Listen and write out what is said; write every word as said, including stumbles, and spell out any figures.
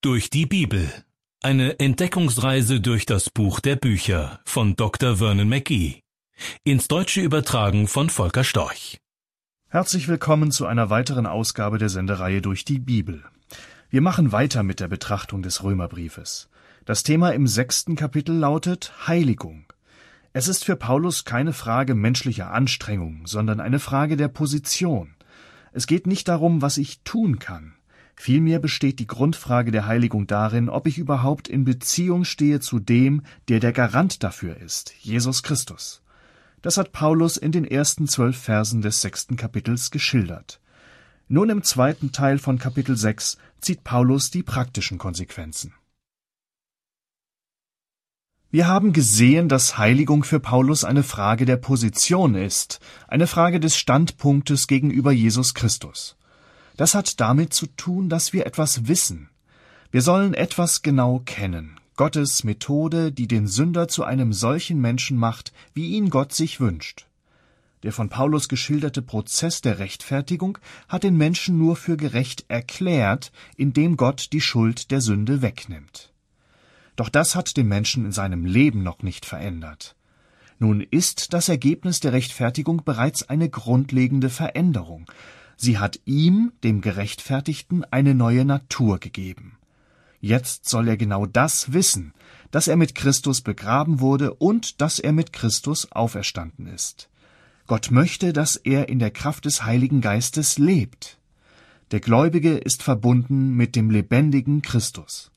Durch die Bibel. Eine Entdeckungsreise durch das Buch der Bücher von Doktor Vernon McGee. Ins Deutsche übertragen von Volker Storch. Herzlich willkommen zu einer weiteren Ausgabe der Sendereihe Durch die Bibel. Wir machen weiter mit der Betrachtung des Römerbriefes. Das Thema im sechsten Kapitel lautet Heiligung. Es ist für Paulus keine Frage menschlicher Anstrengung, sondern eine Frage der Position. Es geht nicht darum, was ich tun kann. Vielmehr besteht die Grundfrage der Heiligung darin, ob ich überhaupt in Beziehung stehe zu dem, der der Garant dafür ist, Jesus Christus. Das hat Paulus in den ersten zwölf Versen des sechsten Kapitels geschildert. Nun im zweiten Teil von Kapitel sechs zieht Paulus die praktischen Konsequenzen. Wir haben gesehen, dass Heiligung für Paulus eine Frage der Position ist, eine Frage des Standpunktes gegenüber Jesus Christus. Das hat damit zu tun, dass wir etwas wissen. Wir sollen etwas genau kennen, Gottes Methode, die den Sünder zu einem solchen Menschen macht, wie ihn Gott sich wünscht. Der von Paulus geschilderte Prozess der Rechtfertigung hat den Menschen nur für gerecht erklärt, indem Gott die Schuld der Sünde wegnimmt. Doch das hat den Menschen in seinem Leben noch nicht verändert. Nun ist das Ergebnis der Rechtfertigung bereits eine grundlegende Veränderung. Sie hat ihm, dem Gerechtfertigten, eine neue Natur gegeben. Jetzt soll er genau das wissen, dass er mit Christus begraben wurde und dass er mit Christus auferstanden ist. Gott möchte, dass er in der Kraft des Heiligen Geistes lebt. Der Gläubige ist verbunden mit dem lebendigen Christus.